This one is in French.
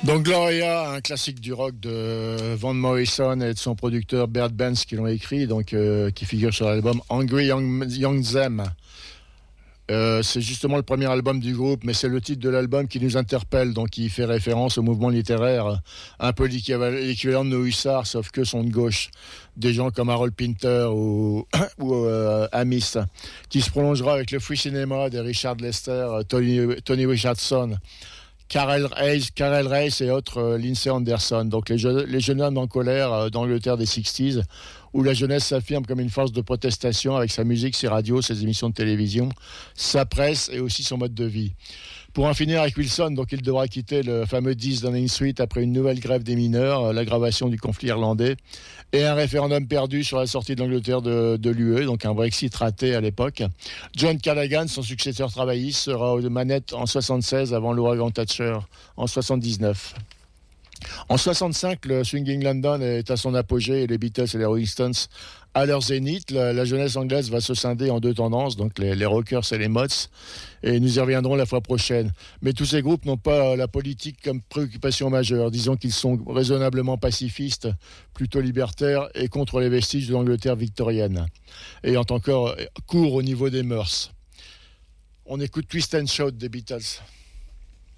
Donc Gloria, un classique du rock de Van Morrison et de son producteur Bert Benz qui l'ont écrit, donc qui figure sur l'album Angry Young Them. C'est justement le premier album du groupe, mais c'est le titre de l'album qui nous interpelle, donc qui fait référence au mouvement littéraire, un peu l'équivalent de nos hussards, sauf que sont de gauche. Des gens comme Harold Pinter ou Amis, qui se prolongera avec le Free Cinema de Richard Lester, Tony Richardson, Karel Reis et autres, Lindsay Anderson. Donc les jeunes hommes en colère d'Angleterre des 60s, où la jeunesse s'affirme comme une force de protestation avec sa musique, ses radios, ses émissions de télévision, sa presse et aussi son mode de vie. Pour en finir avec Wilson, donc il devra quitter le fameux 10 Downing Street après une nouvelle grève des mineurs, l'aggravation du conflit irlandais et un référendum perdu sur la sortie de l'Angleterre de l'UE, donc un Brexit raté à l'époque. John Callaghan, son successeur travailliste, sera aux manettes en 76 avant l'ouragan Thatcher en 79. En 65, le Swinging London est à son apogée et les Beatles et les Rolling Stones à leur zénith. La jeunesse anglaise va se scinder en deux tendances, donc les rockers et les mods, et nous y reviendrons la fois prochaine. Mais tous ces groupes n'ont pas la politique comme préoccupation majeure. Disons qu'ils sont raisonnablement pacifistes, plutôt libertaires et contre les vestiges de l'Angleterre victorienne, ayant encore cours au niveau des mœurs. On écoute Twist and Shout des Beatles.